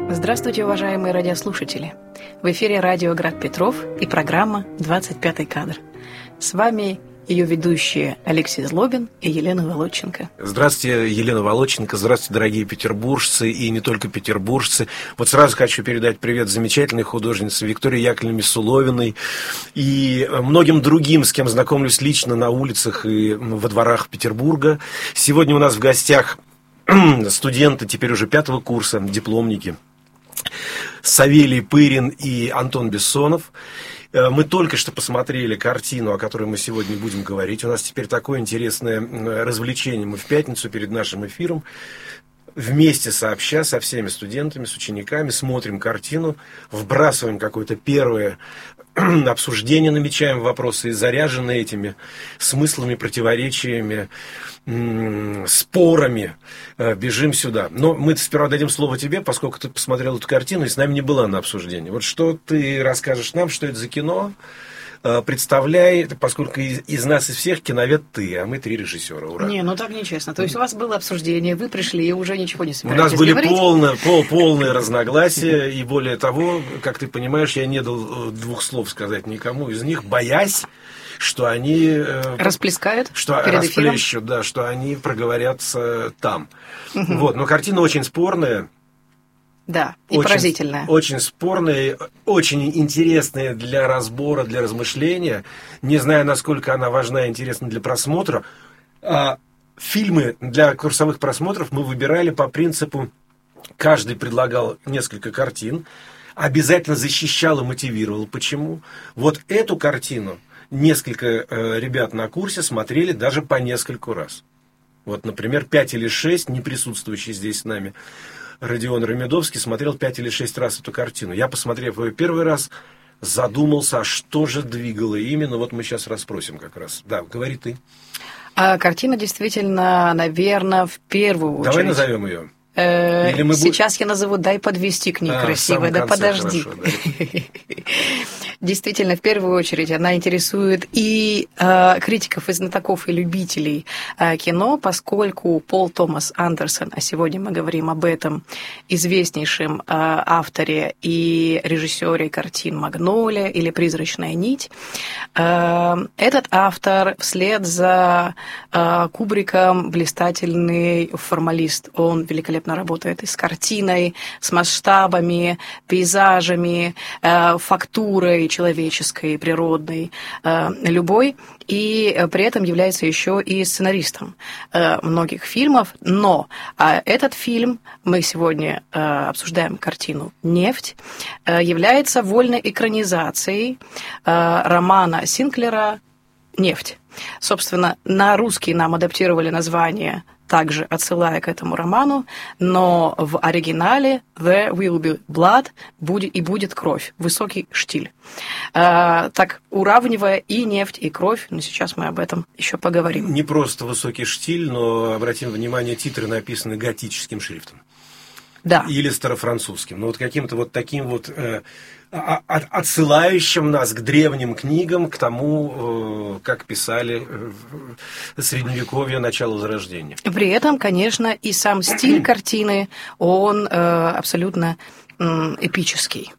Здравствуйте, уважаемые радиослушатели! В эфире радио «Град Петров» и программа «25-й кадр». С вами ее ведущие Алексей Злобин и Елена Володченко. Здравствуйте, Елена Володченко. Здравствуйте, дорогие петербуржцы и не только петербуржцы. Вот сразу хочу передать привет замечательной художнице Виктории Яковлевне Суловиной и многим другим, с кем знакомлюсь лично на улицах и во дворах Петербурга. Сегодня у нас в гостях студенты теперь уже 5-го курса, дипломники, Савелий Пырин и Антон Бессонов. Мы только что посмотрели картину, о которой мы сегодня будем говорить. У нас теперь такое интересное развлечение. Мы в пятницу перед нашим эфиром вместе сообща со всеми студентами, с учениками смотрим картину, вбрасываем какое-то первое обсуждение, намечаем вопросы и заряжены этими смыслами, противоречиями, спорами бежим сюда. Но мы сперва дадим слово тебе, поскольку ты посмотрел эту картину и с нами не была на обсуждении. Вот что ты расскажешь нам, что это за кино? Представляй, поскольку из нас, из всех, киновед ты, а мы 3 режиссера. Ура. Не, ну так нечестно. То есть у вас было обсуждение, вы пришли и уже ничего не собираетесь говорить? У нас говорить? были полные разногласия, и более того, как ты понимаешь, я не дал 2 слов сказать никому из них, боясь, что они расплескают перед расплещут, да, что они проговорятся там. Вот, но картина очень спорная. Да, и очень поразительная. Очень спорная, очень интересная для разбора, для размышления. Не знаю, насколько она важна и интересна для просмотра. Фильмы для курсовых просмотров мы выбирали по принципу: каждый предлагал несколько картин, обязательно защищал и мотивировал. Почему? Вот эту картину несколько ребят на курсе смотрели даже по нескольку раз. Вот, например, 5 или 6, не присутствующие здесь с нами, Родион Ремедовский смотрел 5 или 6 раз эту картину. Я, посмотрев ее первый раз, задумался, а что же двигало именно. Вот мы сейчас расспросим как раз. Да, говори ты. Картина действительно, наверное, в первую очередь. Давай назовем ее. Сейчас я назову «Дай подвести к ней красиво». Да подожди. Хорошо, да. Действительно, в первую очередь она интересует и критиков, и знатоков, и любителей кино, поскольку Пол Томас Андерсон, а сегодня мы говорим об этом известнейшем авторе и режиссере картин «Магнолия» или «Призрачная нить», этот автор вслед за Кубриком блистательный формалист. Он великолепно работает и с картиной, с масштабами, пейзажами, фактурой человеческой, природной, любой, и при этом является еще и сценаристом многих фильмов. Но этот фильм, мы сегодня обсуждаем картину «Нефть», является вольной экранизацией романа Синклера «Нефть». Собственно, на русский нам адаптировали название, также отсылая к этому роману, но в оригинале «There will be blood» будет кровь, высокий штиль. Так, уравнивая и нефть, и кровь, но сейчас мы об этом еще поговорим. Не просто высокий штиль, но, обратим внимание, титры написаны готическим шрифтом. Да. Или старофранцузским. Но вот каким-то вот таким вот отсылающим нас к древним книгам, к тому, как писали в Средневековье, начало Возрождения. При этом, конечно, и сам стиль картины, он абсолютно эпический.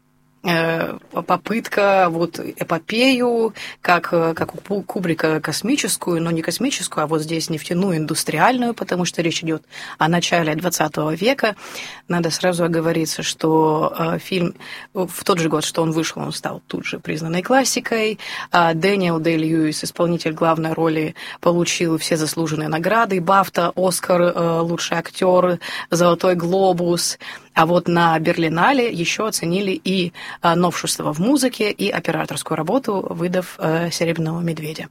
Попытка вот эпопею, как у Кубрика космическую, но не космическую, а вот здесь нефтяную, индустриальную, потому что речь идет о начале 20 века. Надо сразу оговориться, что фильм в тот же год, что он вышел, он стал тут же признанной классикой. Дэниел Дэй-Льюис, исполнитель главной роли, получил все заслуженные награды: Бафта, Оскар, лучший актер, Золотой глобус. А вот на Берлинале еще оценили и новшества в музыке, и операторскую работу, выдав «Серебряного медведя».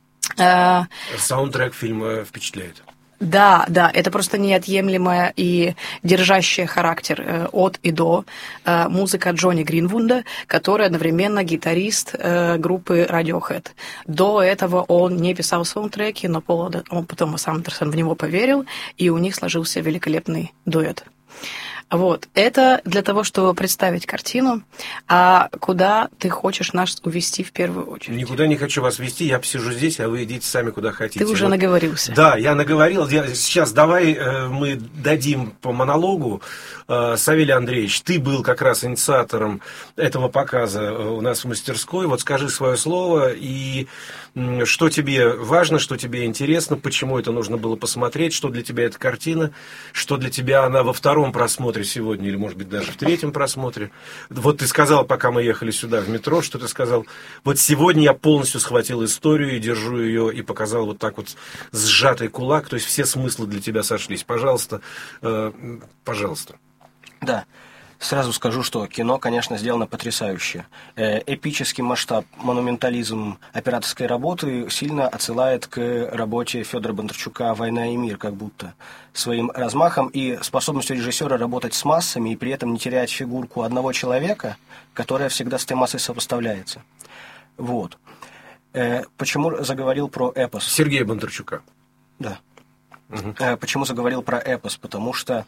Саундтрек фильма впечатляет. Да, это просто неотъемлемая и держащая характер от и до музыка Джонни Гринвуда, который одновременно гитарист группы Radiohead. До этого он не писал саундтреки, но Томас Андерсон в него поверил, и у них сложился великолепный дуэт. Вот. Это для того, чтобы представить картину, а куда ты хочешь нас увести в первую очередь? Никуда не хочу вас вести, я посижу здесь, а вы идите сами куда хотите. Ты уже наговорился. Да, я наговорил. Сейчас давай мы дадим по монологу. Савелий Андреевич, ты был как раз инициатором этого показа у нас в мастерской. Вот скажи свое слово, и что тебе важно, что тебе интересно, почему это нужно было посмотреть, что для тебя эта картина, что для тебя она во втором просмотре сегодня, или, может быть, даже в третьем просмотре. Вот ты сказал, пока мы ехали сюда в метро, что ты сказал, вот сегодня я полностью схватил историю и держу ее, и показал вот так вот сжатый кулак, то есть все смыслы для тебя сошлись. Пожалуйста, пожалуйста. Да, сразу скажу, что кино, конечно, сделано потрясающе. Эпический масштаб, монументализм операторской работы сильно отсылает к работе Федора Бондарчука «Война и мир», как будто своим размахом и способностью режиссера работать с массами и при этом не терять фигурку одного человека, которая всегда с этой массой сопоставляется. Вот. Почему заговорил про эпос? Сергея Бондарчука. Да. Угу. Почему заговорил про эпос? Потому что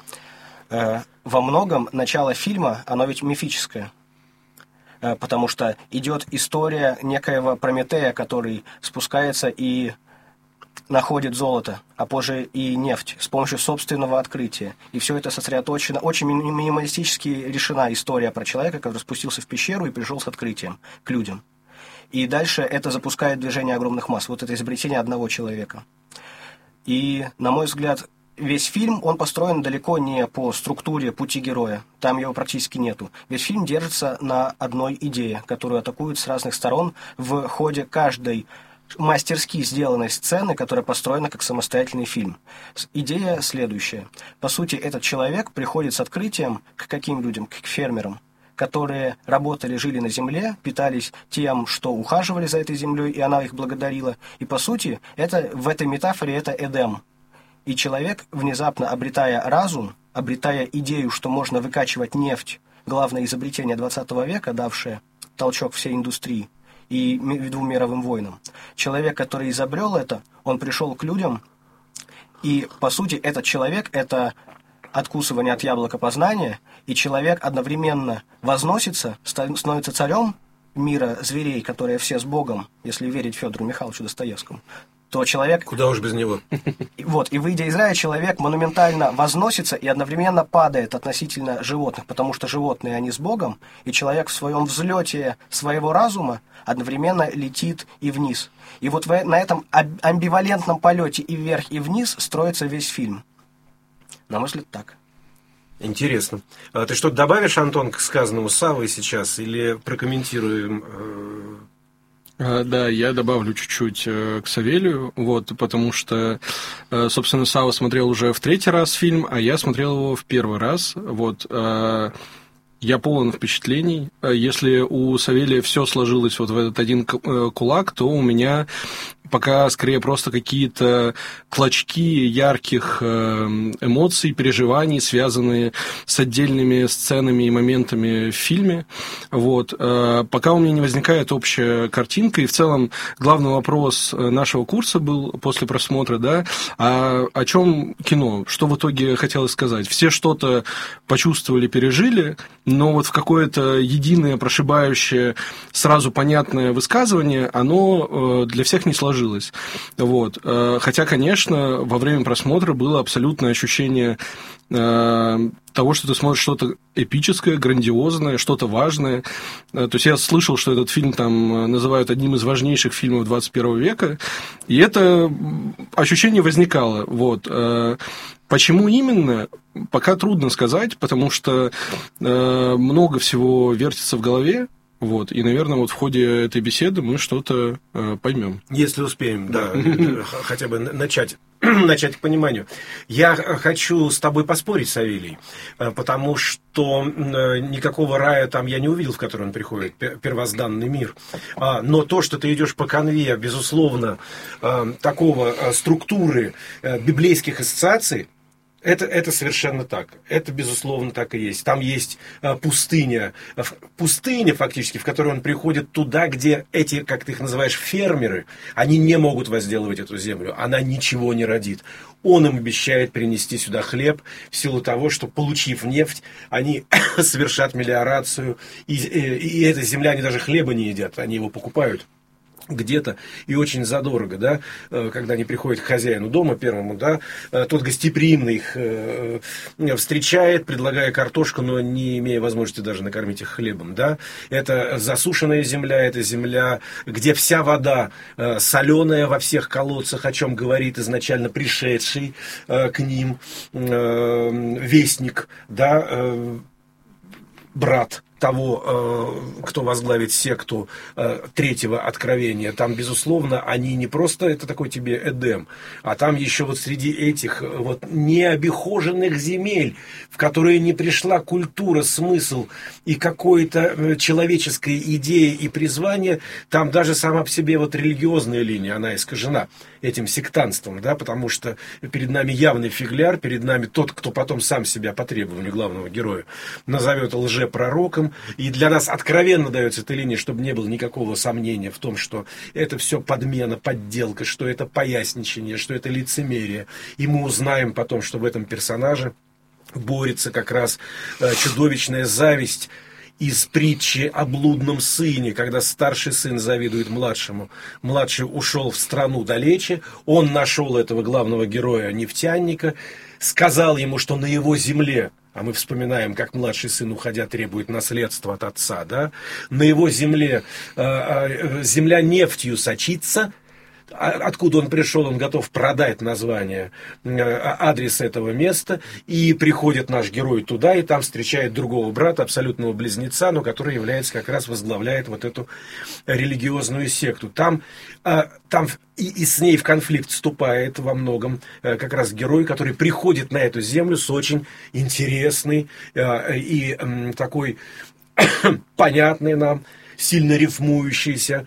во многом начало фильма, оно ведь мифическое, потому что идет история некоего Прометея, который спускается и находит золото, а позже и нефть с помощью собственного открытия. И все это сосредоточено, очень минималистически решена история про человека, который спустился в пещеру и пришел с открытием к людям. И дальше это запускает движение огромных масс, вот это изобретение одного человека. И, на мой взгляд, весь фильм, он построен далеко не по структуре пути героя. Там его практически нету. Весь фильм держится на одной идее, которую атакуют с разных сторон в ходе каждой мастерски сделанной сцены, которая построена как самостоятельный фильм. Идея следующая. По сути, этот человек приходит с открытием к каким людям? К фермерам, которые работали, жили на земле, питались тем, что ухаживали за этой землей, и она их благодарила. И, по сути, в этой метафоре это Эдем. И человек, внезапно обретая разум, обретая идею, что можно выкачивать нефть, главное изобретение 20 века, давшее толчок всей индустрии и 2 мировым войнам, человек, который изобрел это, он пришел к людям, и, по сути, этот человек – это откусывание от яблока познания, и человек одновременно возносится, становится царем мира зверей, которые все с Богом, если верить Федору Михайловичу Достоевскому, то человек... Куда уж без него. Вот, и выйдя из рая, человек монументально возносится и одновременно падает относительно животных, потому что животные, они с Богом, и человек в своем взлете своего разума одновременно летит и вниз. И вот на этом амбивалентном полете и вверх, и вниз строится весь фильм. На мой взгляд, так. Интересно. Ты что-то добавишь, Антон, к сказанному Саввой сейчас, или прокомментируем... Да, я добавлю чуть-чуть к Савелию, вот, потому что, собственно, Савва смотрел уже в 3-й раз фильм, а я смотрел его в 1-й раз, вот. Я полон впечатлений. Если у Савелия все сложилось вот в этот один кулак, то у меня пока скорее просто какие-то клочки ярких эмоций, переживаний, связанные с отдельными сценами и моментами в фильме. Вот. Пока у меня не возникает общая картинка, и в целом главный вопрос нашего курса был после просмотра, да, о чем кино, что в итоге хотелось сказать. Все что-то почувствовали, пережили, но вот в какое-то единое, прошибающее, сразу понятное высказывание, оно для всех не сложилось. Вот. Хотя, конечно, во время просмотра было абсолютное ощущение того, что ты смотришь что-то эпическое, грандиозное, что-то важное. То есть я слышал, что этот фильм там называют одним из важнейших фильмов 21 века, и это ощущение возникало. Вот. Почему именно, пока трудно сказать, потому что много всего вертится в голове. Вот, и, наверное, вот в ходе этой беседы мы что-то поймем. Если успеем, да, хотя бы начать к пониманию. Я хочу с тобой поспорить, Савелий, потому что никакого рая там я не увидел, в который он приходит, первозданный мир. Но то, что ты идешь по канве, безусловно, такого структуры библейских ассоциаций, Это совершенно так. Это, безусловно, так и есть. Там есть пустыня. Пустыня, фактически, в которой он приходит туда, где эти, как ты их называешь, фермеры, они не могут возделывать эту землю. Она ничего не родит. Он им обещает принести сюда хлеб в силу того, что, получив нефть, они совершат мелиорацию. И эта земля, они даже хлеба не едят, они его покупают где-то и очень задорого, да, когда они приходят к хозяину дома первому, да, тот гостеприимно их встречает, предлагая картошку, но не имея возможности даже накормить их хлебом, да. Это засушенная земля, это земля, где вся вода соленая во всех колодцах, о чем говорит изначально пришедший к ним вестник, да, брат того, кто возглавит секту третьего откровения. Там, безусловно, они не просто, это такой тебе Эдем, а там еще вот среди этих вот необихоженных земель, в которые не пришла культура, смысл и какое-то человеческая идея и призвание, там даже сама по себе вот религиозная линия, она искажена этим сектантством, да, потому что перед нами явный фигляр, перед нами тот, кто потом сам себя по требованию главного героя назовет лжепророком, и для нас откровенно дается эта линия, чтобы не было никакого сомнения в том, что это все подмена, подделка, что это поясничение, что это лицемерие. И мы узнаем потом, что в этом персонаже борется как раз чудовищная зависть из притчи о блудном сыне, когда старший сын завидует младшему. Младший ушел в страну далече, он нашел этого главного героя, нефтяника, сказал ему, что на его земле, а мы вспоминаем, как младший сын, уходя, требует наследства от отца, да, на его земле земля нефтью сочится. Откуда он пришел, он готов продать название, адрес этого места, и приходит наш герой туда, и там встречает другого брата, абсолютного близнеца, но который является, как раз возглавляет вот эту религиозную секту. Там и с ней в конфликт вступает во многом как раз герой, который приходит на эту землю с очень интересной и такой понятной нам, сильно рифмующейся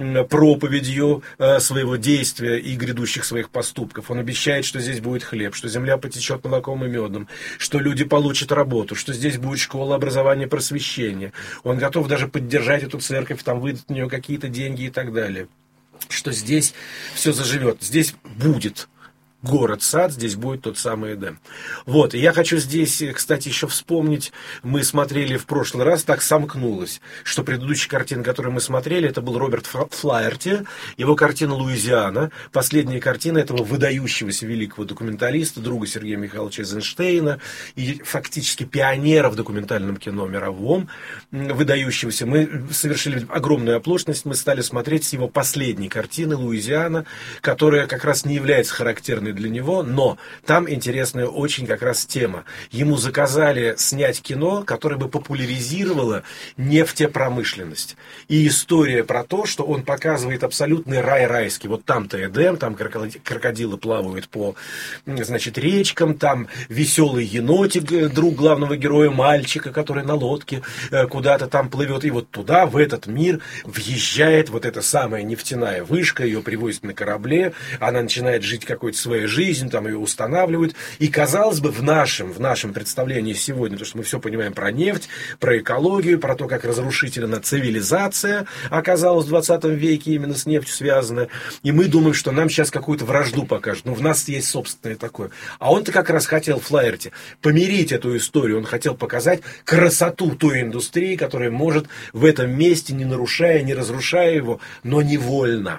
проповедью своего действия и грядущих своих поступков. Он обещает, что здесь будет хлеб, что земля потечет молоком и медом, что люди получат работу, что здесь будет школа образования, просвещения. Он готов даже поддержать эту церковь, там выдать на нее какие-то деньги и так далее. Что здесь все заживет, здесь будет город-сад, здесь будет тот самый Эдем. Вот, и я хочу здесь, кстати, еще вспомнить, мы смотрели в прошлый раз, так сомкнулось, что предыдущая картина, которую мы смотрели, это был Роберт Флаерти, его картина «Луизиана», последняя картина этого выдающегося великого документалиста, друга Сергея Михайловича Эйзенштейна, и фактически пионера в документальном кино мировом, выдающегося. Мы совершили огромную оплошность, мы стали смотреть с его последней картины «Луизиана», которая как раз не является характерной для него, но там интересная очень как раз тема. Ему заказали снять кино, которое бы популяризировало нефтепромышленность. И история про то, что он показывает абсолютный рай райский. Вот там-то Эдем, там крокодилы плавают по, значит, речкам, там веселый енотик, друг главного героя, мальчика, который на лодке куда-то там плывет. И вот туда, в этот мир, въезжает вот эта самая нефтяная вышка, ее привозят на корабле, она начинает жить какой-то своей жизнь, там ее устанавливают. И, казалось бы, в нашем представлении сегодня, то, что мы все понимаем про нефть, про экологию, про то, как разрушительна цивилизация оказалась в 20 веке, именно с нефтью связана, и мы думаем, что нам сейчас какую-то вражду покажут. Ну, в нас есть собственное такое. А он-то как раз хотел, Флаерти, помирить эту историю. Он хотел показать красоту той индустрии, которая может в этом месте, не нарушая, не разрушая его, но невольно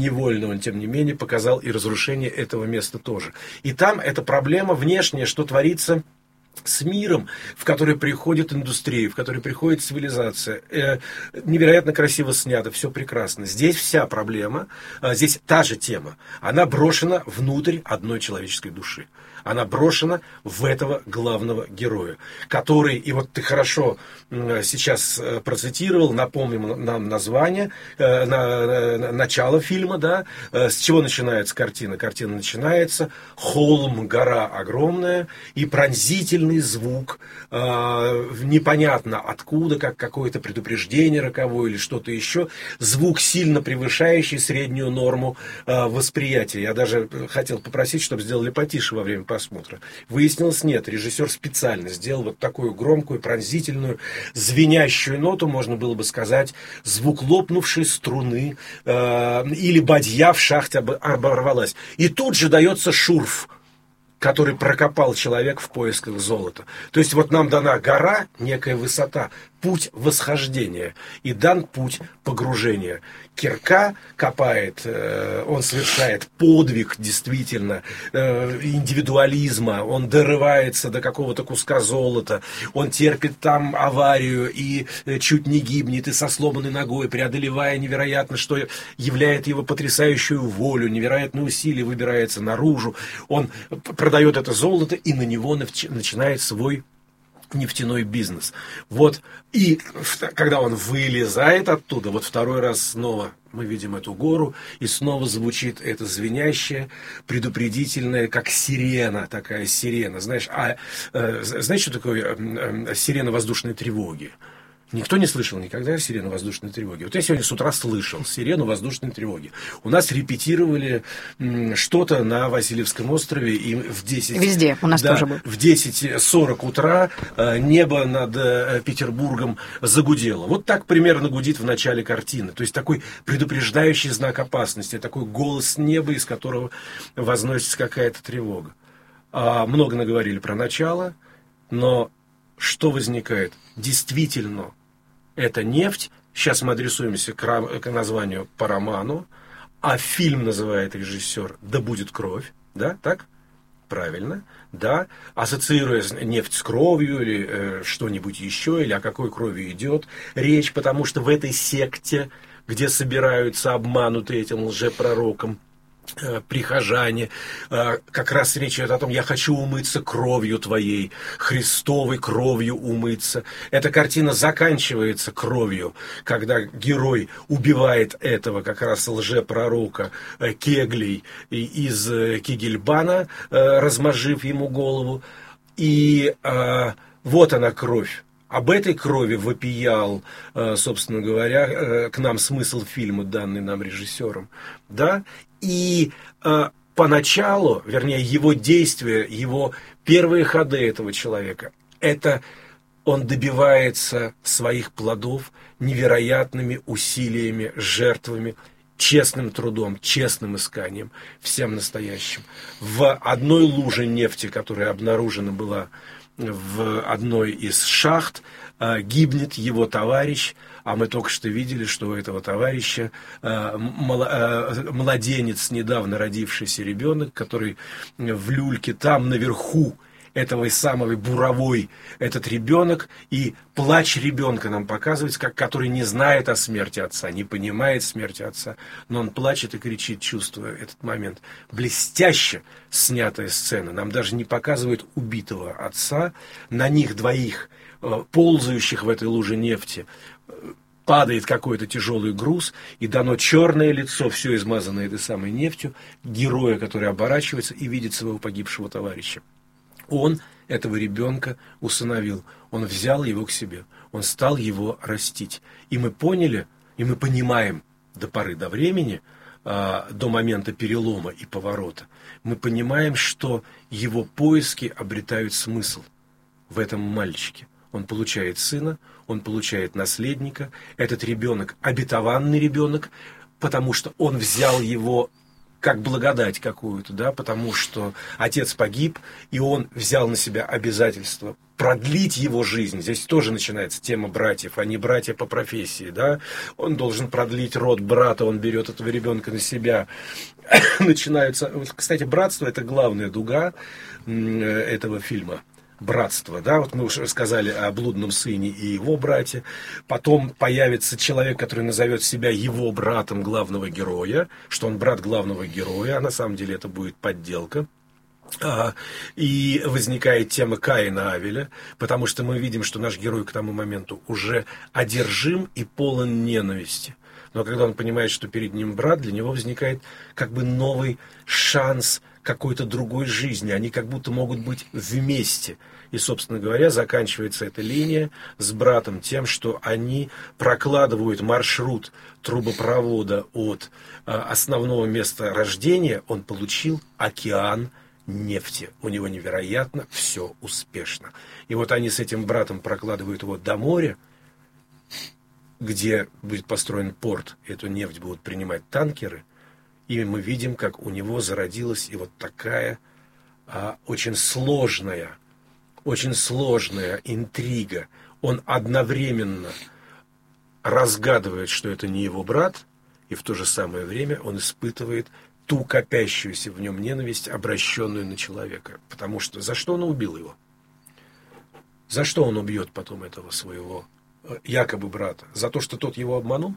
он, тем не менее, показал и разрушение этого места тоже. И там эта проблема внешняя, что творится с миром, в который приходит индустрия, в который приходит цивилизация. Невероятно красиво снято, все прекрасно. Здесь вся проблема, здесь та же тема. Она брошена внутрь одной человеческой души. Она брошена в этого главного героя, который, и вот ты хорошо сейчас процитировал, напомнил нам название, начало фильма, да, с чего начинается картина? Картина начинается: холм, гора огромная, и пронзительный пронзительный звук, непонятно откуда, как какое-то предупреждение роковое или что-то еще, звук, сильно превышающий среднюю норму восприятия. Я даже хотел попросить, чтобы сделали потише во время просмотра. Выяснилось, нет, режиссер специально сделал вот такую громкую, пронзительную, звенящую ноту, можно было бы сказать, звук лопнувшей струны или бадья в шахте оборвалась. И тут же дается шурф, который прокопал человек в поисках золота. То есть вот нам дана гора, некая высота, путь восхождения, и дан путь погружения. Кирка копает, он совершает подвиг действительно индивидуализма, он дорывается до какого-то куска золота, он терпит там аварию и чуть не гибнет, и со сломанной ногой, преодолевая невероятно, что являет его потрясающую волю, невероятные усилия, выбирается наружу, он продает это золото, и на него начинает свой нефтяной бизнес. Вот, и когда он вылезает оттуда, вот второй раз снова мы видим эту гору, и снова звучит это звенящее, предупредительное, как сирена, такая сирена. Знаешь, знаешь, что такое сирена воздушной тревоги? Никто не слышал никогда сирену воздушной тревоги. Вот я сегодня с утра слышал сирену воздушной тревоги. У нас репетировали что-то на Васильевском острове, и в 10... Везде у нас тоже было. В 10:40 утра небо над Петербургом загудело. Вот так примерно гудит в начале картины. То есть такой предупреждающий знак опасности, такой голос неба, из которого возносится какая-то тревога. Много наговорили про начало, но что возникает? Действительно, это нефть. Сейчас мы адресуемся к названию по роману, а фильм называет режиссер «Да будет кровь». Да, так? Правильно. Да, ассоциируя нефть с кровью или что-нибудь еще, или о какой крови идет речь, потому что в этой секте, где собираются обманутые этим лжепророком прихожане, как раз речь идет о том: я хочу умыться кровью твоей, Христовой кровью умыться. Эта картина заканчивается кровью, когда герой убивает этого как раз лжепророка кеглей из Кегельбана, размозжив ему голову. И вот она кровь. Об этой крови вопиял, собственно говоря, к нам смысл фильма, данный нам режиссером. Да? И поначалу, вернее, его действия, его первые ходы этого человека, это он добивается своих плодов невероятными усилиями, жертвами, честным трудом, честным исканием, всем настоящим. В одной луже нефти, которая обнаружена была в одной из шахт, гибнет его товарищ, а мы только что видели, что у этого товарища младенец, недавно родившийся ребенок, который в люльке там наверху этого самого буровой этот ребенок, и плач ребенка нам показывается, который не знает о смерти отца, не понимает смерти отца, но он плачет и кричит, чувствуя этот момент. Блестяще снятая сцена. Нам даже не показывают убитого отца, на них двоих, ползающих в этой луже нефти, падает какой-то тяжелый груз, и дано черное лицо, все измазанное этой самой нефтью, героя, который оборачивается и видит своего погибшего товарища. Он этого ребенка усыновил, он взял его к себе, он стал его растить. И мы поняли, и мы понимаем до поры до времени, до момента перелома и поворота, мы понимаем, что его поиски обретают смысл в этом мальчике. Он получает сына, он получает наследника. Этот ребенок обетованный ребенок, потому что он взял его как благодать какую-то, да, потому что отец погиб, и он взял на себя обязательство продлить его жизнь. Здесь тоже начинается тема братьев, а не братья по профессии, да. Он должен продлить род брата, он берет этого ребенка на себя. Начинаются... Кстати, братство — это главная дуга этого фильма. Братство, да, вот мы уже рассказали о блудном сыне и его брате. Потом появится человек, который назовет себя его братом главного героя, что он брат главного героя, а на самом деле это будет подделка. И возникает тема Каина Авеля, потому что мы видим, что наш герой к тому моменту уже одержим и полон ненависти. Но когда он понимает, что перед ним брат, для него возникает как бы новый шанс какой-то другой жизни. Они как будто могут быть вместе. И, собственно говоря, заканчивается эта линия с братом тем, что они прокладывают маршрут трубопровода от основного места рождения. Он получил океан нефти. У него невероятно все успешно. И вот они с этим братом прокладывают его до моря, где будет построен порт. Эту нефть будут принимать танкеры. И мы видим, как у него зародилась и вот такая очень сложная интрига. Он одновременно разгадывает, что это не его брат, и в то же самое время он испытывает ту копящуюся в нем ненависть, обращенную на человека. Потому что за что он убил его? За что он убьет потом этого своего якобы брата? За то, что тот его обманул?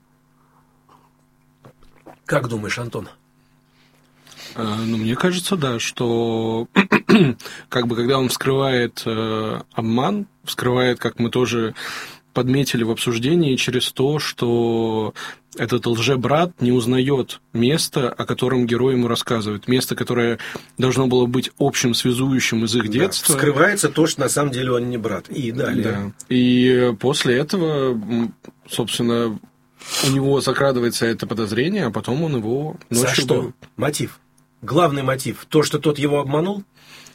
Как думаешь, Антон? Ну, мне кажется, да, что как бы когда он вскрывает обман, вскрывает, как мы тоже подметили в обсуждении, через то, что этот лжебрат не узнает место, о котором герой ему рассказывает. Место, которое должно было быть общим связующим из их детства. Вскрывается то, что на самом деле он не брат. И далее. Да. И после этого, собственно, у него закрадывается это подозрение, а потом он его ночью... За что? Мотив. Главный мотив. То, что тот его обманул?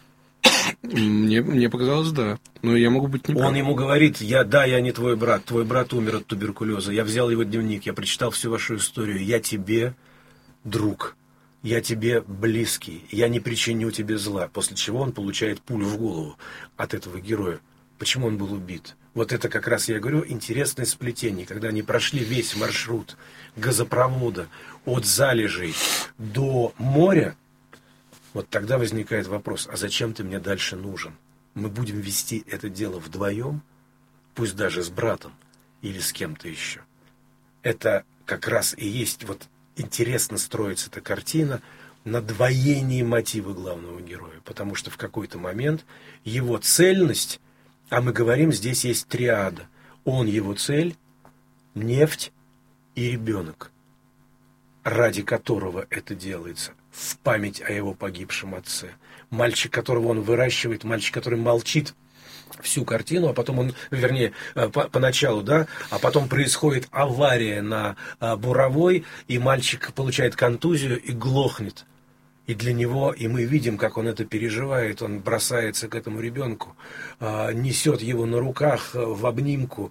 Мне показалось, да. Но я могу быть неправ. Он ему говорит, я не твой брат умер от туберкулеза, я взял его дневник, я прочитал всю вашу историю, я тебе друг, я тебе близкий, я не причиню тебе зла, после чего он получает пулю в голову от этого героя. Почему он был убит? Вот это как раз, я говорю, интересное сплетение, когда они прошли весь маршрут газопровода от залежей до моря. Вот тогда возникает вопрос, а зачем ты мне дальше нужен? Мы будем вести это дело вдвоем, пусть даже с братом или с кем-то еще. Это как раз и есть, вот интересно строится эта картина на двоении мотива главного героя, потому что в какой-то момент его цельность, а мы говорим, здесь есть триада, он его цель, нефть и ребенок, ради которого это делается, в память о его погибшем отце. Мальчик, которого он выращивает, мальчик, который молчит всю картину, а потом он, вернее, поначалу, да, а потом происходит авария на Буровой, и мальчик получает контузию и глохнет. И для него, и мы видим, как он это переживает, он бросается к этому ребенку, несет его на руках в обнимку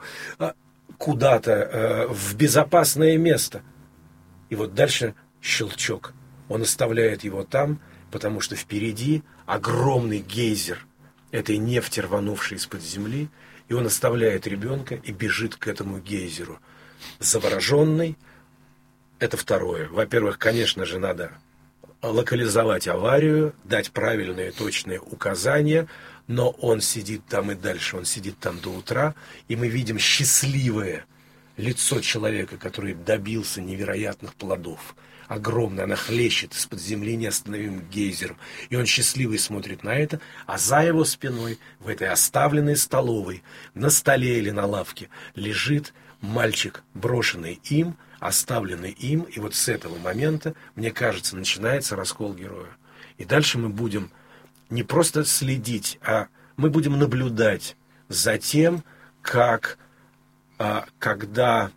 куда-то в безопасное место. И вот дальше щелчок. Он оставляет его там, потому что впереди огромный гейзер этой нефти, рванувшей из-под земли, и он оставляет ребенка и бежит к этому гейзеру. Завороженный. Это второе. Во-первых, конечно же, надо локализовать аварию, дать правильные точные указания, но он сидит там и дальше, он сидит там до утра, и мы видим счастливое лицо человека, который добился невероятных плодов. Огромная, она хлещет из-под земли неостановимым гейзером. И он счастливый смотрит на это, а за его спиной, в этой оставленной столовой, на столе или на лавке, лежит мальчик, брошенный им, оставленный им. И вот с этого момента, мне кажется, начинается раскол героя. И дальше мы будем не просто следить, а мы будем наблюдать за тем, как, когда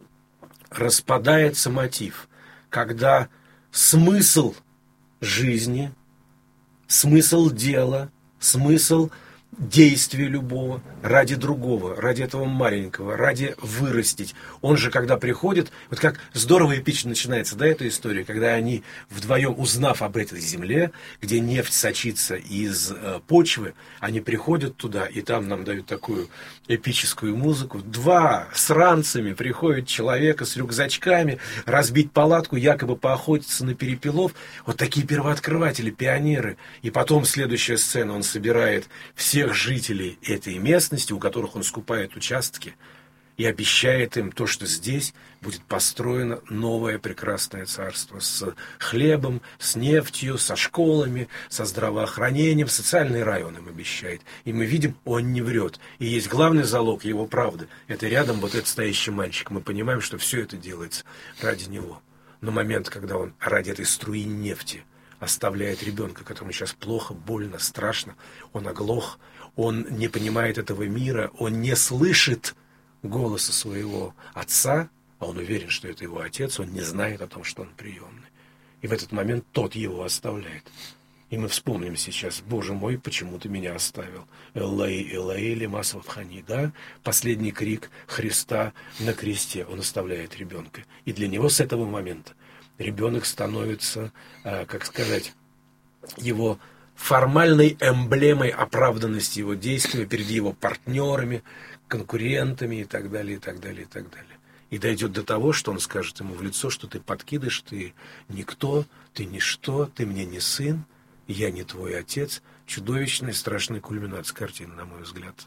распадается мотив, когда смысл жизни, смысл дела, смысл действия любого ради другого, ради этого маленького, ради вырастить. Он же, когда приходит, вот как здорово эпично начинается, да, эта история, когда они вдвоем, узнав об этой земле, где нефть сочится из почвы, они приходят туда, и там нам дают такую эпическую музыку. Два с ранцами приходит человека с рюкзачками, разбить палатку, якобы поохотиться на перепелов. Вот такие первооткрыватели, пионеры. И потом следующая сцена, он собирает всех жителей этой местности, у которых он скупает участки, и обещает им то, что здесь будет построено новое прекрасное царство с хлебом, с нефтью, со школами, со здравоохранением, социальный рай он им обещает. И мы видим, он не врет. И есть главный залог его правды. Это рядом вот этот стоящий мальчик. Мы понимаем, что все это делается ради него. Но момент, когда он ради этой струи нефти оставляет ребенка, которому сейчас плохо, больно, страшно, он оглох, он не понимает этого мира, он не слышит голоса своего отца, а он уверен, что это его отец, он не знает о том, что он приемный. И в этот момент тот его оставляет. И мы вспомним сейчас: «Боже мой, почему ты меня оставил?» Эллей, Эллей, лема савахтани, да? Последний крик Христа на кресте. Он оставляет ребенка. И для него с этого момента ребенок становится, как сказать, его формальной эмблемой оправданности его действия перед его партнерами, конкурентами и так далее, и так далее, и так далее. И дойдет до того, что он скажет ему в лицо, что ты подкидыш, ты никто, ты ничто, ты мне не сын, я не твой отец. Чудовищная, страшная кульминация картины, на мой взгляд,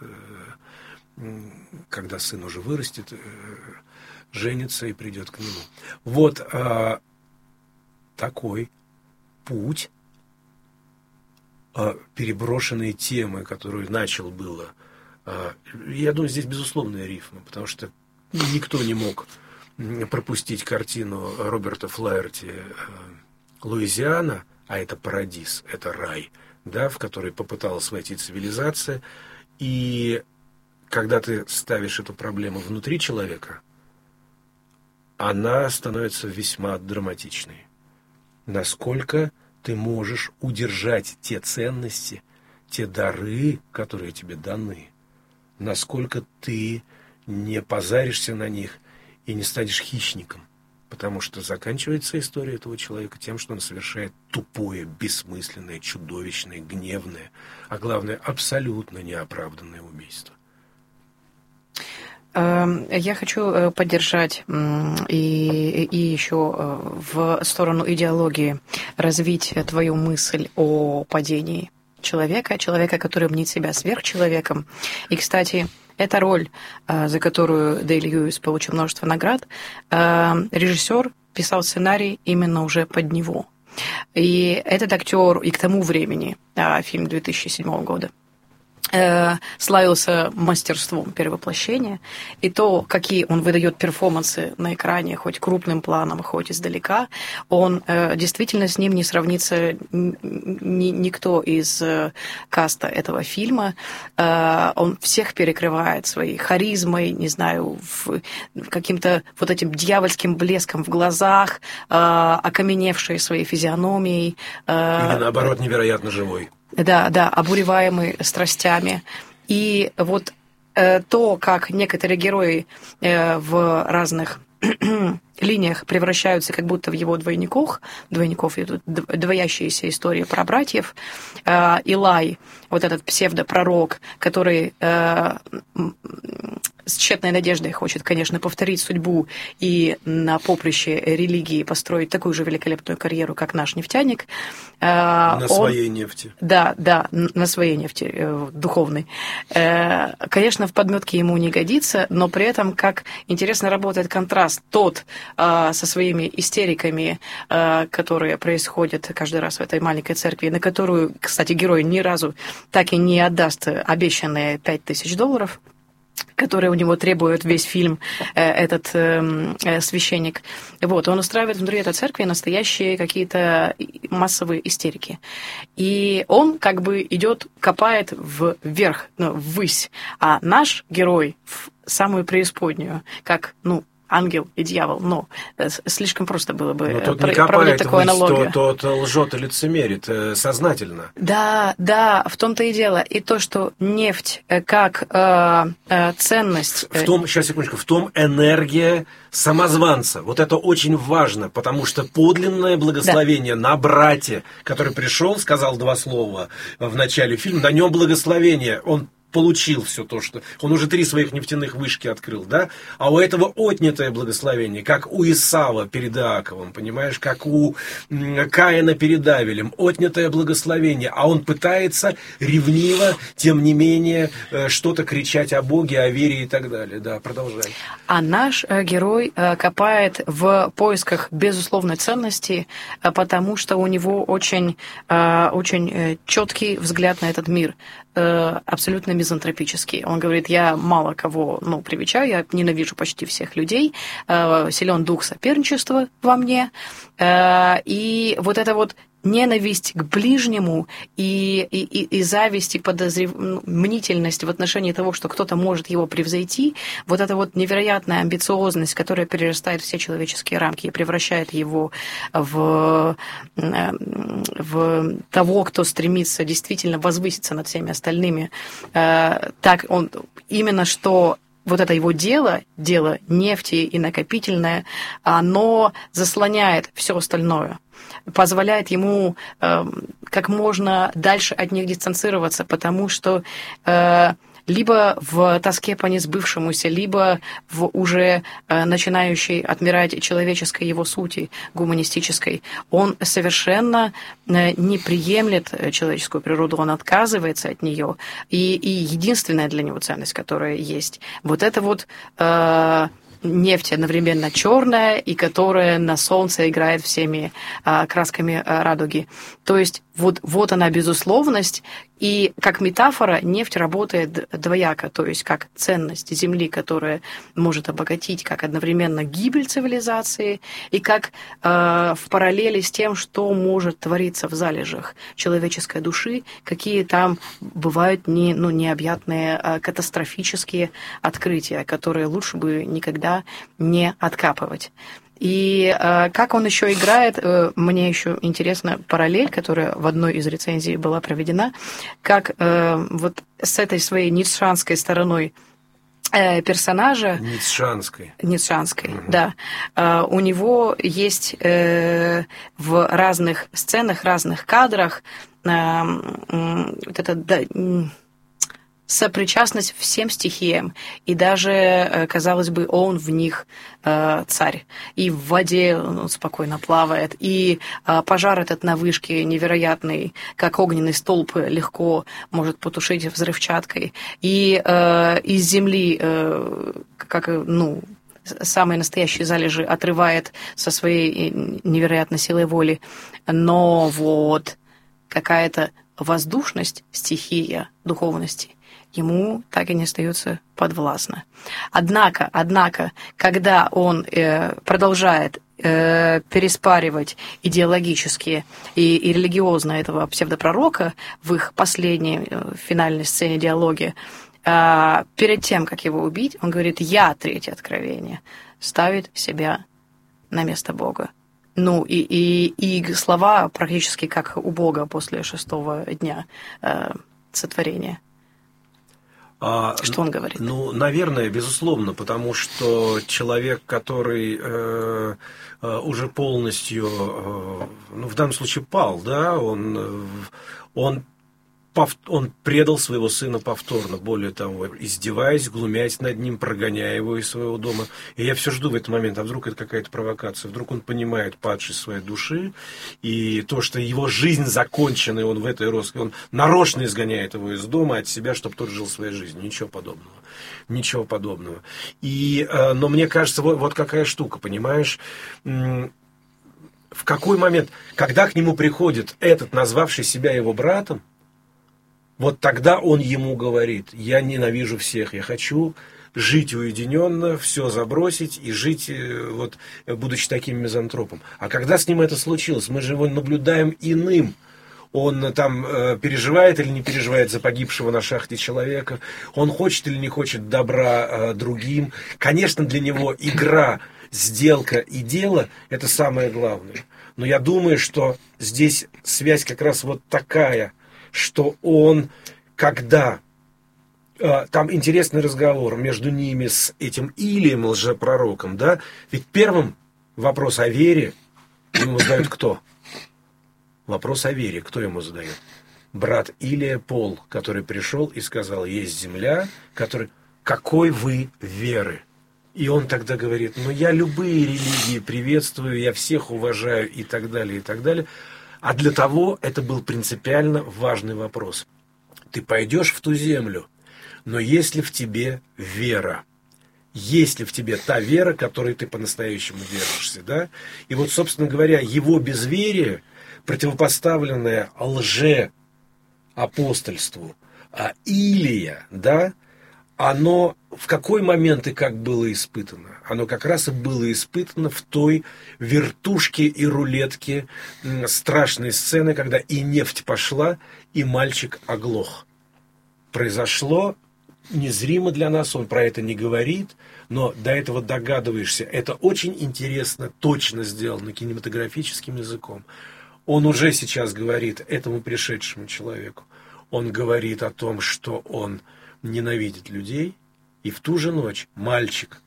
когда сын уже вырастет, женится и придет к нему. Вот такой путь, переброшенные темы, которую начал было. Я думаю, здесь безусловная рифма, потому что никто не мог пропустить картину Роберта Флаерти «Луизиана», а это парадиз, это рай, да, в который попыталась войти цивилизация. И когда ты ставишь эту проблему внутри человека, она становится весьма драматичной. Насколько ты можешь удержать те ценности, те дары, которые тебе даны, насколько ты не позаришься на них и не станешь хищником. Потому что заканчивается история этого человека тем, что он совершает тупое, бессмысленное, чудовищное, гневное, а главное, абсолютно неоправданное убийство. Я хочу поддержать и еще в сторону идеологии развить твою мысль о падении человека, который мнит себя сверхчеловеком. И, кстати, эта роль, за которую Дэй Льюис получил множество наград, режиссер писал сценарий именно уже под него. И этот актер и к тому времени, фильм 2007 года, славился мастерством перевоплощения, и то, какие он выдает перформансы на экране, хоть крупным планом, хоть издалека, он действительно с ним не сравнится никто из каста этого фильма. Он всех перекрывает своей харизмой, не знаю, каким-то вот этим дьявольским блеском в глазах, окаменевшей своей физиономией. Или наоборот, невероятно живой. Да, обуреваемый страстями. И вот то, как некоторые герои в разных линиях превращаются как будто в его двойников, идут двоящиеся истории про братьев. Илай, вот этот псевдопророк, который с тщетной надеждой хочет, конечно, повторить судьбу и на поприще религии построить такую же великолепную карьеру, как наш нефтяник. Своей нефти. Да, на своей нефти духовной. Конечно, в подметке ему не годится, но при этом как интересно работает контраст. Тот со своими истериками, которые происходят каждый раз в этой маленькой церкви, на которую, кстати, герой ни разу так и не отдаст обещанные $5000, которые у него требует весь фильм этот священник. Вот, он устраивает внутри этой церкви настоящие какие-то массовые истерики. И он как бы идет, копает вверх, ввысь, а наш герой в самую преисподнюю, как, ангел и дьявол, но слишком просто было бы проводить такую аналогию. Тот лжет и лицемерит сознательно. Да, в том-то и дело. И то, что нефть как ценность... В том энергия самозванца. Вот это очень важно, потому что подлинное благословение на брате, который пришел, сказал 2 слова в начале фильма, на нем благословение, он получил все то, что... Он уже 3 своих нефтяных вышки открыл, да? А у этого отнятое благословение, как у Исава перед Иаковом, понимаешь? Как у Каина перед Авелем. Отнятое благословение. А он пытается ревниво, тем не менее, что-то кричать о Боге, о вере и так далее. Да, продолжай. А наш герой копает в поисках безусловной ценности, потому что у него очень четкий взгляд на этот мир. Абсолютно мизантропический. Он говорит, я мало кого привечаю, я ненавижу почти всех людей, силен дух соперничества во мне. И вот это вот ненависть к ближнему и зависть, и мнительность в отношении того, что кто-то может его превзойти, вот эта вот невероятная амбициозность, которая перерастает все человеческие рамки и превращает его в того, кто стремится действительно возвыситься над всеми остальными, так он именно что вот это его дело нефти и накопительное, оно заслоняет все остальное, позволяет ему как можно дальше от них дистанцироваться, потому что либо в тоске по несбывшемуся, либо в уже начинающей отмирать человеческой его сути, гуманистической, он совершенно не приемлет человеческую природу, он отказывается от нее. И единственная для него ценность, которая есть, вот это вот нефть одновременно черная и которая на солнце играет всеми красками радуги. То есть вот она безусловность, и как метафора нефть работает двояко, то есть как ценность земли, которая может обогатить, как одновременно гибель цивилизации, и как в параллели с тем, что может твориться в залежах человеческой души, какие там бывают необъятные катастрофические открытия, которые лучше бы никогда не откапывать. И как он еще играет, мне еще интересна параллель, которая в одной из рецензий была проведена, как вот с этой своей ницшанской стороной персонажа... Ницшанской, да. У него есть в разных сценах, разных кадрах вот это... сопричастность всем стихиям, и даже, казалось бы, он в них царь. И в воде он спокойно плавает, и пожар этот на вышке невероятный, как огненный столб, легко может потушить взрывчаткой. И из земли, как, самые настоящие залежи отрывает со своей невероятной силой воли. Но вот какая-то воздушность, стихия духовности ему так и не остается подвластна. Однако, когда он продолжает переспаривать идеологически и религиозно этого псевдопророка в их последней финальной сцене диалоги, перед тем, как его убить, он говорит: «Я, третье откровение», ставит себя на место Бога. И слова практически как у Бога после 6-го дня сотворения. Что он говорит? Наверное, безусловно, потому что человек, который уже полностью, в данном случае пал, да, он предал своего сына повторно, более того, издеваясь, глумясь над ним, прогоняя его из своего дома. И я все жду в этот момент, а вдруг это какая-то провокация, вдруг он понимает падшесть своей души, и то, что его жизнь закончена, и он в этой роскоши, он нарочно изгоняет его из дома от себя, чтобы тот жил своей жизнью. Ничего подобного. Но мне кажется, вот какая штука, понимаешь, в какой момент, когда к нему приходит этот, назвавший себя его братом, вот тогда он ему говорит: «Я ненавижу всех, я хочу жить уединенно, все забросить и жить, будучи таким мизантропом». А когда с ним это случилось, мы же его наблюдаем иным. Он там переживает или не переживает за погибшего на шахте человека, он хочет или не хочет добра другим. Конечно, для него игра, сделка и дело – это самое главное. Но я думаю, что здесь связь как раз вот такая, что он, когда там интересный разговор между ними с этим Илием, лжепророком, да, ведь первым вопрос о вере ему задает кто? Вопрос о вере кто ему задает? Брат Илия Пол, который пришел и сказал: есть земля, какой вы веры? И он тогда говорит: я любые религии приветствую, я всех уважаю и так далее, и так далее. А для того это был принципиально важный вопрос. Ты пойдешь в ту землю, но есть ли в тебе вера? Есть ли в тебе та вера, которой ты по-настоящему держишься? Да? И вот, собственно говоря, его безверие, противопоставленное лжеапостольству, Илия, да, оно в какой момент и как было испытано? Оно как раз и было испытано в той вертушке и рулетке страшной сцены, когда и нефть пошла, и мальчик оглох. Произошло незримо для нас, он про это не говорит, но до этого догадываешься. Это очень интересно, точно сделано кинематографическим языком. Он уже сейчас говорит этому пришедшему человеку. Он говорит о том, что он ненавидит людей, и в ту же ночь мальчик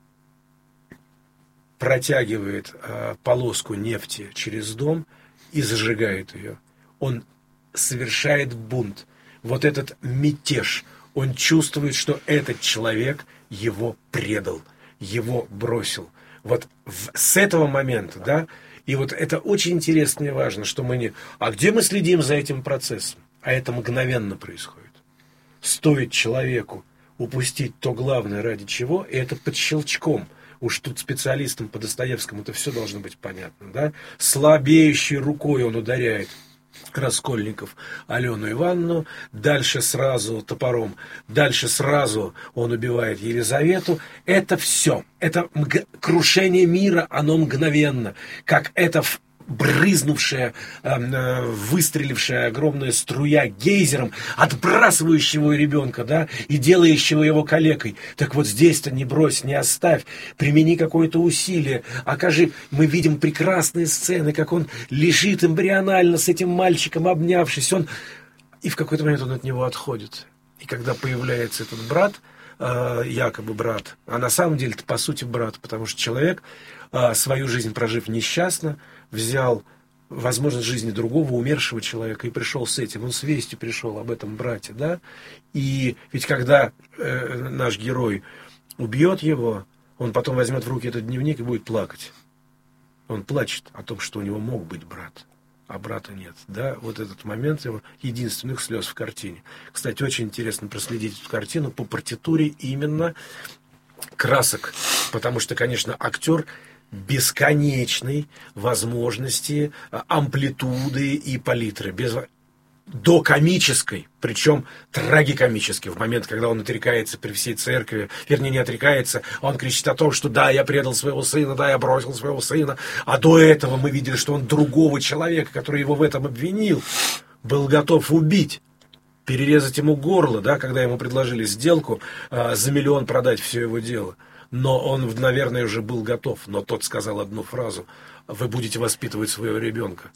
протягивает полоску нефти через дом и зажигает ее. Он совершает бунт. Вот этот мятеж. Он чувствует, что этот человек его предал, его бросил. Вот с этого момента, да, и вот это очень интересно и важно, что мы не... А где мы следим за этим процессом? А это мгновенно происходит. Стоит человеку упустить то главное, ради чего, и это под щелчком. Уж тут специалистам по Достоевскому это все должно быть понятно, да? Слабеющей рукой он ударяет Раскольников Алену Ивановну, дальше сразу топором, дальше сразу он убивает Елизавету. Это все, это крушение мира, оно мгновенно, как это брызнувшая, выстрелившая огромная струя гейзером, отбрасывающего ребенка, да, и делающего его калекой. Так вот здесь-то не брось, не оставь, примени какое-то усилие, окажи. Мы видим прекрасные сцены, как он лежит эмбрионально с этим мальчиком, обнявшись, и в какой-то момент он от него отходит. И когда появляется этот брат, якобы брат, а на самом деле это по сути брат, потому что человек, свою жизнь прожив несчастно, взял возможность жизни другого умершего человека и пришел с этим. Он с вестью пришел об этом брате, да? И ведь когда наш герой убьет его, он потом возьмет в руки этот дневник и будет плакать. Он плачет о том, что у него мог быть брат, а брата нет, да? Вот этот момент его единственных слез в картине. Кстати, очень интересно проследить эту картину по партитуре именно красок, потому что, конечно, актер бесконечной возможности амплитуды и палитры, до комической, причем трагикомической, в момент, когда он отрекается при всей церкви, вернее, не отрекается, он кричит о том, что да, я предал своего сына, да, я бросил своего сына, а до этого мы видели, что он другого человека, который его в этом обвинил, был готов убить, перерезать ему горло, да, когда ему предложили сделку за $1 миллион продать все его дело. Но он, наверное, уже был готов. Но тот сказал одну фразу: вы будете воспитывать своего ребенка.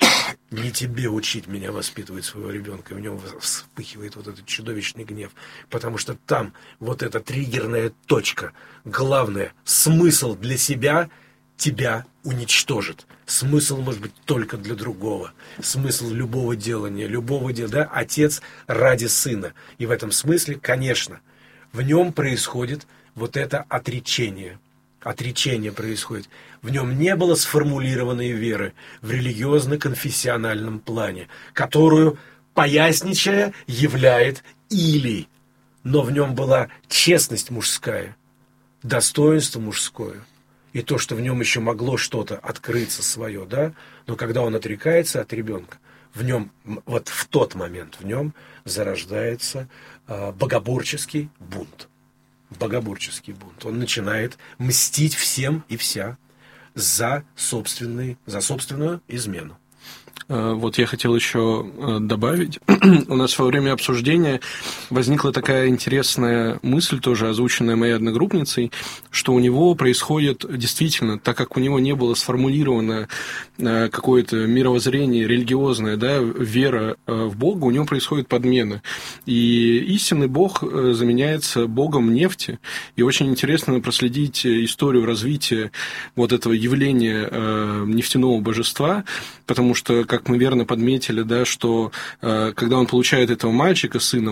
Не тебе учить меня воспитывать своего ребенка. И в нем вспыхивает вот этот чудовищный гнев. Потому что там вот эта триггерная точка. Главное, смысл для себя тебя уничтожит. Смысл может быть только для другого. Смысл любого делания, да, отец ради сына. И в этом смысле, конечно, в нем происходит вот это отречение. Отречение происходит. В нем не было сформулированной веры в религиозно-конфессиональном плане, которую, поясничая, являет Илий. Но в нем была честность мужская, достоинство мужское. И то, что в нем еще могло что-то открыться свое, да? Но когда он отрекается от ребенка, в нем, вот в тот момент в нем зарождается богоборческий бунт. Богоборческий бунт. Он начинает мстить всем и вся за собственную измену. Вот я хотел еще добавить. У нас во время обсуждения возникла такая интересная мысль, тоже озвученная моей одногруппницей, что у него происходит действительно, так как у него не было сформулировано какое-то мировоззрение религиозное, да, вера в Бога, у него происходит подмена. И истинный Бог заменяется Богом нефти. И очень интересно проследить историю развития вот этого явления нефтяного божества, потому что, как мы верно подметили, да, что когда он получает этого мальчика, сына,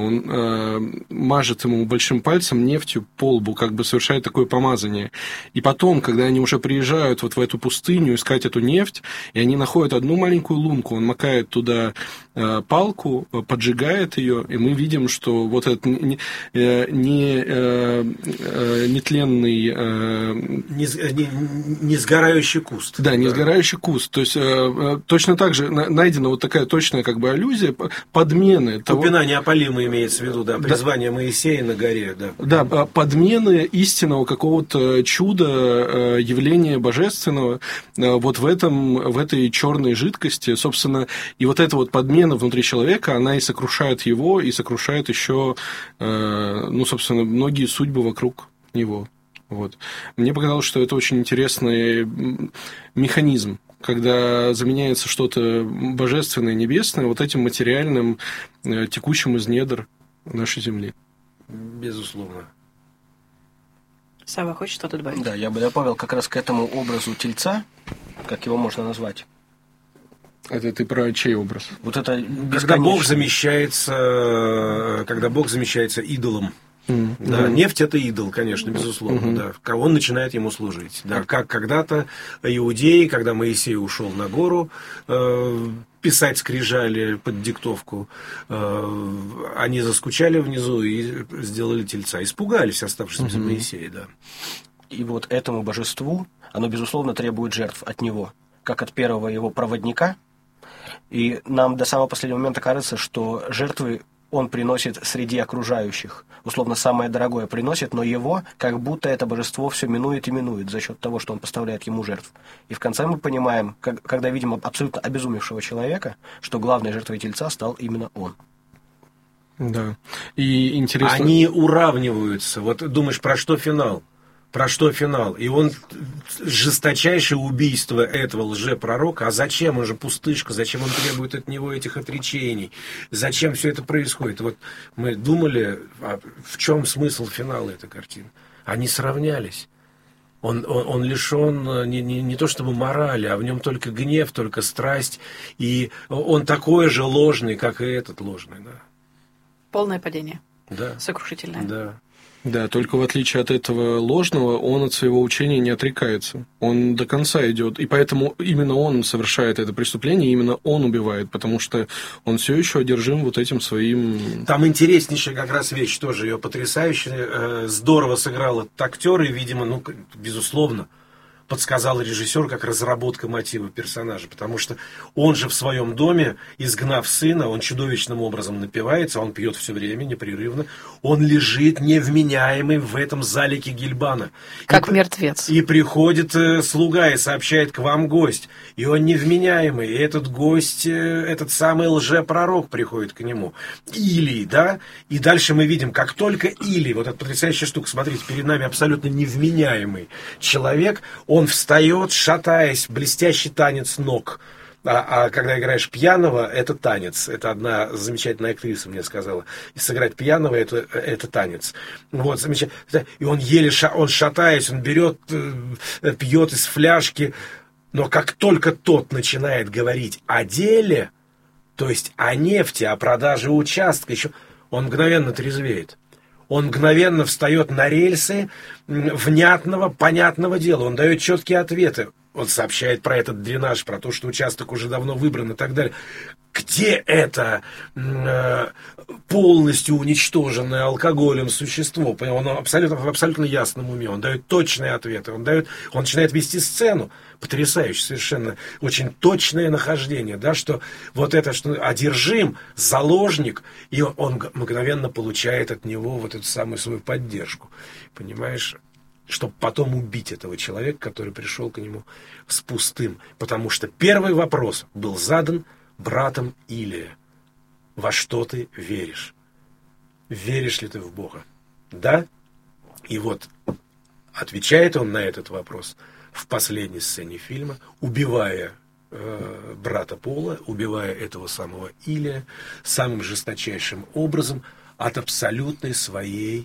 он мажет ему большим пальцем нефтью по лбу, как бы совершает такое помазание. И потом, когда они уже приезжают вот в эту пустыню искать эту нефть, и они находят одну маленькую лунку, он макает туда палку, поджигает ее, и мы видим, что вот этот нетленный... Несгорающий куст. Да, несгорающий куст. То есть точно так же найдена вот такая точная как бы аллюзия под подмены того... Купина неопалима имеется в виду, да, призвание Моисея на горе, да. Да, подмены истинного какого-то чуда, явления божественного вот в этой черной жидкости, собственно, и вот эта вот подмена внутри человека, она и сокрушает его, и сокрушает еще, ну, собственно, многие судьбы вокруг него. Вот. Мне показалось, что это очень интересный механизм, когда заменяется что-то божественное, небесное вот этим материальным, текущим из недр нашей земли. Безусловно. Сава, хочешь что-то добавить? Да, я бы добавил как раз к этому образу тельца, как его можно назвать. Это ты про чей образ? Вот это когда Бог замещается идолом. Да, нефть – это идол, конечно, безусловно. Да. Он начинает ему служить. Да, как когда-то иудеи, когда Моисей ушел на гору писать скрижали под диктовку, они заскучали внизу и сделали тельца. Испугались оставшиеся Моисея, да. И вот этому божеству, оно, безусловно, требует жертв от него, как от первого его проводника. И нам до самого последнего момента кажется, что жертвы он приносит среди окружающих. Условно, самое дорогое приносит, но его, как будто это божество все минует и минует за счет того, что он поставляет ему жертв. И в конце мы понимаем, когда видим абсолютно обезумевшего человека, что главной жертвой тельца стал именно он. Да. И интересно... Они уравниваются. Вот думаешь, про что финал? Про что финал? И он жесточайшее убийство этого лжепророка. А зачем? Он же пустышка. Зачем он требует от него этих отречений? Зачем все это происходит? Вот мы думали, в чем смысл финала этой картины? Они сравнялись. Он лишен не то чтобы морали, а в нем только гнев, только страсть. И он такой же ложный, как и этот ложный. Да. Полное падение. Да. Сокрушительное. Да. Да, только в отличие от этого ложного, он от своего учения не отрекается. Он до конца идет. И поэтому именно он совершает это преступление, именно он убивает, потому что он все еще одержим вот этим своим... Там интереснейшая как раз вещь тоже, ее потрясающая. Здорово сыграл этот актер, и, видимо, безусловно, подсказал режиссер как разработка мотива персонажа, потому что он же в своем доме, изгнав сына, он чудовищным образом напивается, он пьет все время, непрерывно, он лежит невменяемый в этом залике Гильбана. Как мертвец. И приходит слуга и сообщает: к вам гость. И он невменяемый, и этот гость, этот самый лжепророк приходит к нему. Илий, да? И дальше мы видим, как только Илий, вот эта потрясающая штука, смотрите, перед нами абсолютно невменяемый человек, он встает, шатаясь, блестящий танец ног. А когда играешь пьяного, это танец. Это одна замечательная актриса мне сказала. И сыграть пьяного это танец. Вот, замечательно. И он он шатаясь, он берет, пьет из фляжки. Но как только тот начинает говорить о деле, то есть о нефти, о продаже участка, еще, он мгновенно трезвеет. Он мгновенно встает на рельсы внятного, понятного дела. Он дает четкие ответы. Он сообщает про этот дренаж, про то, что участок уже давно выбран и так далее. Где это полностью уничтоженное алкоголем существо? Он в абсолютно ясном уме. Он дает точные ответы. Он начинает вести сцену. Потрясающе, совершенно очень точное нахождение, да, что вот это, что одержим, заложник, и он мгновенно получает от него вот эту самую свою поддержку. Понимаешь? Чтобы потом убить этого человека, который пришел к нему с пустым. Потому что первый вопрос был задан братом Илия. Во что ты веришь? Веришь ли ты в Бога? Да? И вот отвечает он на этот вопрос в последней сцене фильма, убивая брата Пола, убивая этого самого Илия самым жесточайшим образом от абсолютной своей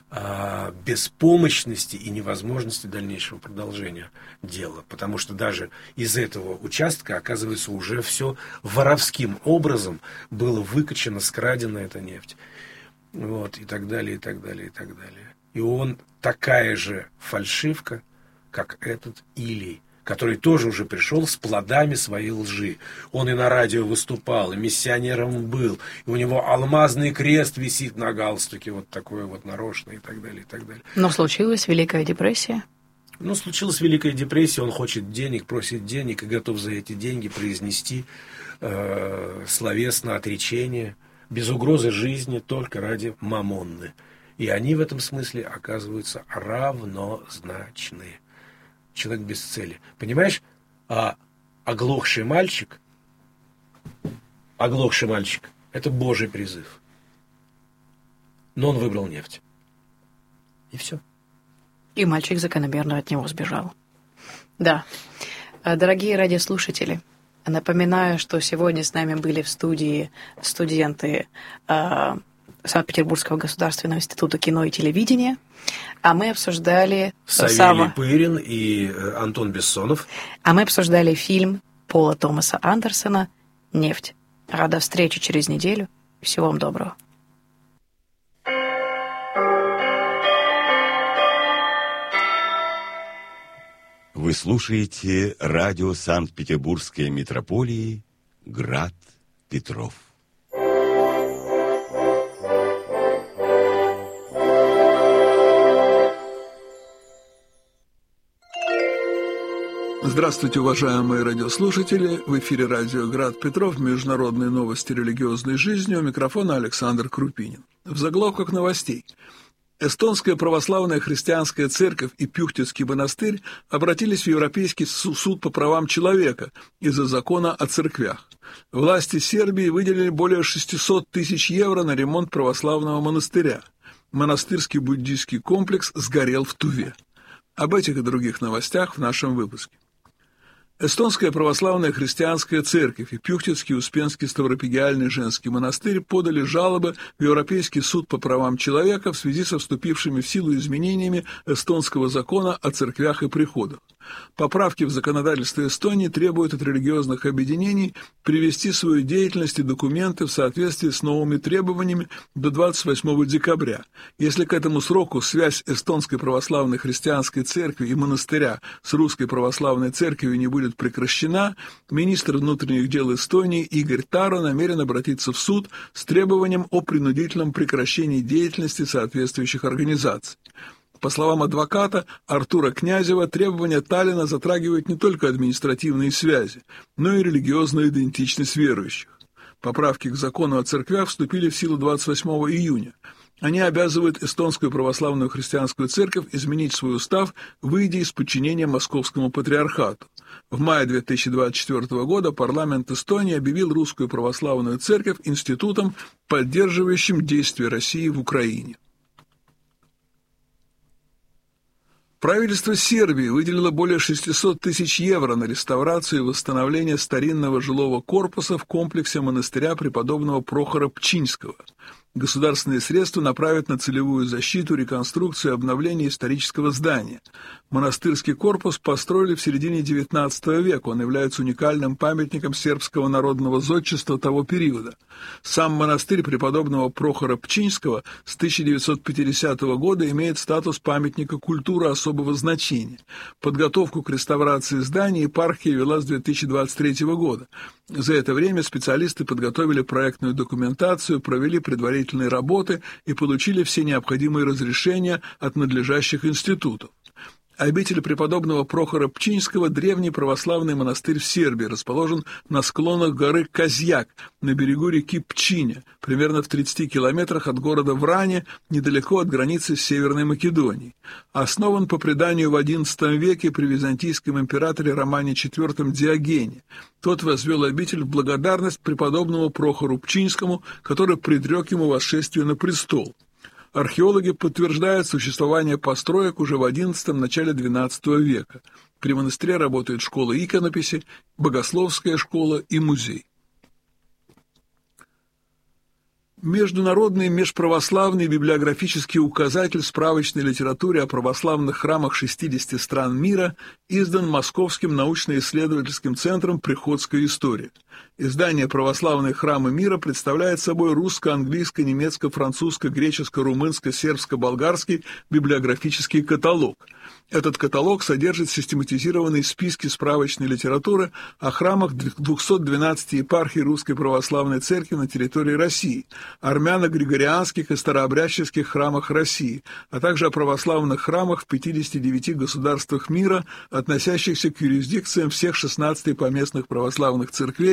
беспомощности и невозможности дальнейшего продолжения дела. Потому что даже из этого участка, оказывается, уже все воровским образом было выкачано, скрадена эта нефть. Вот, и так далее, и так далее, и так далее. И он такая же фальшивка, как этот Илий, который тоже уже пришел с плодами своей лжи. Он и на радио выступал, и миссионером был, и у него алмазный крест висит на галстуке, вот такой вот нарочный, и так далее, и так далее. Но случилась Великая депрессия. Случилась Великая депрессия, он хочет денег, просит денег и готов за эти деньги произнести словесно отречение без угрозы жизни только ради мамонны. И они в этом смысле оказываются равнозначны. Человек без цели. Понимаешь, оглохший мальчик – это Божий призыв. Но он выбрал нефть. И все. И мальчик закономерно от него сбежал. Да. Дорогие радиослушатели, напоминаю, что сегодня с нами были в студии студенты Санкт-Петербургского государственного института кино и телевидения, а мы обсуждали... Савелий Пырин и Антон Бессонов. А мы обсуждали фильм Пола Томаса Андерсона «Нефть». Рада встрече через неделю. Всего вам доброго. Вы слушаете радио Санкт-Петербургской митрополии «Град Петров». Здравствуйте, уважаемые радиослушатели! В эфире радио «Град Петров», международные новости религиозной жизни. У микрофона Александр Крупинин. В заголовках новостей. Эстонская православная христианская церковь и Пюхтицкий монастырь обратились в Европейский суд по правам человека из-за закона о церквях. Власти Сербии выделили более 600 тысяч евро на ремонт православного монастыря. Монастырский буддийский комплекс сгорел в Туве. Об этих и других новостях в нашем выпуске. Эстонская православная христианская церковь и Пюхтицкий Успенский Ставропигиальный женский монастырь подали жалобы в Европейский суд по правам человека в связи со вступившими в силу изменениями эстонского закона о церквях и приходах. Поправки в законодательство Эстонии требуют от религиозных объединений привести свою деятельность и документы в соответствии с новыми требованиями до 28 декабря. Если к этому сроку связь Эстонской православной христианской церкви и монастыря с Русской православной церковью не будет прекращена, министр внутренних дел Эстонии Игорь Таро намерен обратиться в суд с требованием о принудительном прекращении деятельности соответствующих организаций. По словам адвоката Артура Князева, требования Таллина затрагивают не только административные связи, но и религиозную идентичность верующих. Поправки к закону о церквях вступили в силу 28 июня. Они обязывают Эстонскую православную христианскую церковь изменить свой устав, выйдя из подчинения Московскому патриархату. В мае 2024 года парламент Эстонии объявил Русскую православную церковь институтом, поддерживающим действия России в Украине. Правительство Сербии выделило более 600 тысяч евро на реставрацию и восстановление старинного жилого корпуса в комплексе монастыря преподобного Прохора Пчинского. Государственные средства направят на целевую защиту, реконструкцию и обновление исторического здания. Монастырский корпус построили в середине XIX века. Он является уникальным памятником сербского народного зодчества того периода. Сам монастырь преподобного Прохора Пчинского с 1950 года имеет статус памятника культуры особого значения. Подготовку к реставрации здания епархия вела с 2023 года. За это время специалисты подготовили проектную документацию, провели предварительные работы и получили все необходимые разрешения от надлежащих институтов. Обитель преподобного Прохора Пчинского – древний православный монастырь в Сербии, расположен на склонах горы Козьяк, на берегу реки Пчиня, примерно в 30 километрах от города Вране, недалеко от границы с Северной Македонией. Основан по преданию в XI веке при византийском императоре Романе IV Диогене. Тот возвел обитель в благодарность преподобному Прохору Пчинскому, который предрек ему восшествие на престол. Археологи подтверждают существование построек уже в XI – начале XII века. При монастыре работает школа иконописи, богословская школа и музей. Международный межправославный библиографический указатель справочной литературе о православных храмах 60 стран мира издан Московским научно-исследовательским центром «Приходская история». Издание «Православные храмы мира» представляет собой русско-английско-немецко-французско-греческо-румынско-сербско-болгарский библиографический каталог. Этот каталог содержит систематизированные списки справочной литературы о храмах 212 епархий Русской Православной Церкви на территории России, армяно-григорианских и старообрядческих храмах России, а также о православных храмах в 59 государствах мира, относящихся к юрисдикциям всех 16 поместных православных церквей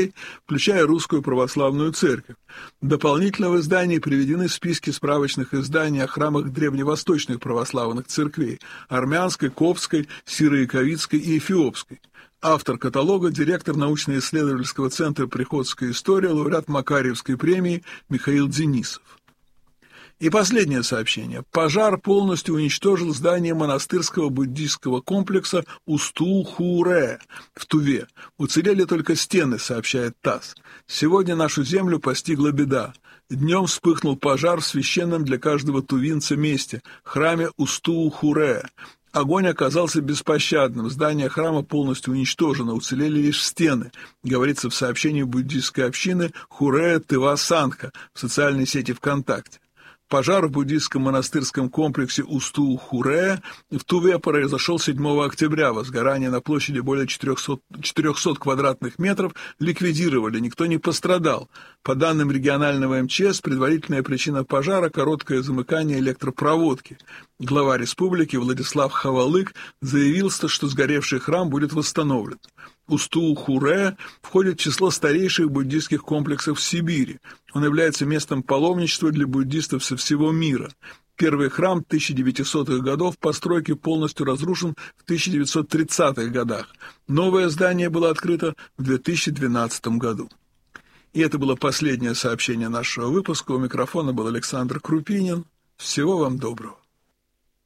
церквей, включая Русскую Православную Церковь. Дополнительно в издании приведены списки справочных изданий о храмах древневосточных православных церквей – армянской, коптской, сиро-яковицкой и эфиопской. Автор каталога – директор научно-исследовательского центра «Приходская история», лауреат Макарьевской премии Михаил Денисов. И последнее сообщение. Пожар полностью уничтожил здание монастырского буддийского комплекса Устул-Хуре в Туве. Уцелели только стены, сообщает ТАСС. Сегодня нашу землю постигла беда. Днем вспыхнул пожар в священном для каждого тувинца месте – храме Устул-Хуре. Огонь оказался беспощадным, здание храма полностью уничтожено, уцелели лишь стены, говорится в сообщении буддийской общины Хуре Тыва Сангха в социальной сети ВКонтакте. Пожар в буддийском монастырском комплексе Устул-Хуре в Туве произошел 7 октября. Возгорание на площади более 400 квадратных метров ликвидировали, никто не пострадал. По данным регионального МЧС, предварительная причина пожара – короткое замыкание электропроводки. Глава республики Владислав Хавалык заявил, что сгоревший храм будет восстановлен. Устул-Хуре входит в число старейших буддийских комплексов в Сибири. Он является местом паломничества для буддистов со всего мира. Первый храм 1900-х годов постройки полностью разрушен в 1930-х годах. Новое здание было открыто в 2012 году. И это было последнее сообщение нашего выпуска. У микрофона был Александр Крупинин. Всего вам доброго.